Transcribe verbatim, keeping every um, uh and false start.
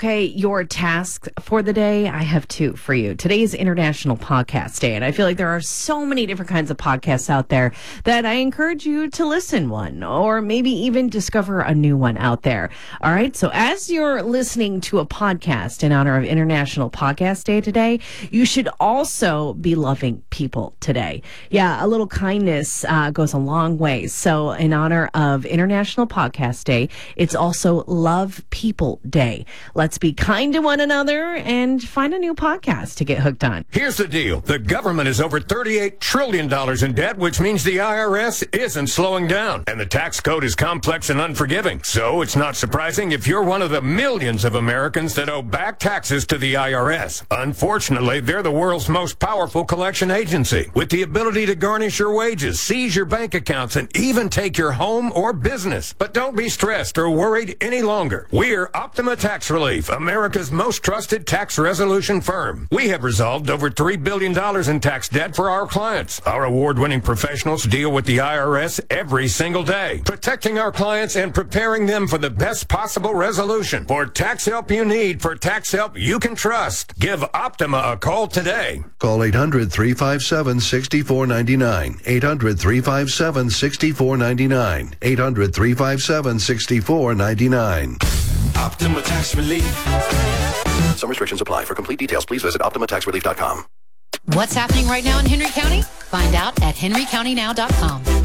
Okay, your task for the day, I have two for you. Today is International Podcast Day, and I feel like there are so many different kinds of podcasts out there that I encourage you to listen one, or maybe even discover a new one out there. All right, so as you're listening to a podcast in honor of International Podcast Day today, you should also be loving people today. Yeah, a little kindness uh, goes a long way. So in honor of International Podcast Day, it's also Love People Day. Let's be kind to one another and find a new podcast to get hooked on. Here's the deal. The government is over thirty-eight trillion dollars in debt, which means the I R S isn't slowing down. And the tax code is complex and unforgiving. So it's not surprising if you're one of the millions of Americans that owe back taxes to the I R S. Unfortunately, they're the world's most powerful collection agency, with the ability to garnish your wages, seize your bank accounts, and even take your home or business. But don't be stressed or worried any longer. We're Optima Tax Relief, America's most trusted tax resolution firm. We have resolved over three billion dollars in tax debt for our clients. Our award-winning professionals deal with the I R S every single day, protecting our clients and preparing them for the best possible resolution. For tax help you need, for tax help you can trust, give Optima a call today. Call eight hundred, three five seven, six four nine nine. eight hundred, three five seven, six four nine nine. eight hundred, three five seven, six four nine nine. Optima Tax Relief. Some restrictions apply. For complete details, please visit optima tax relief dot com. What's happening right now in Henry County? Find out at henry county now dot com.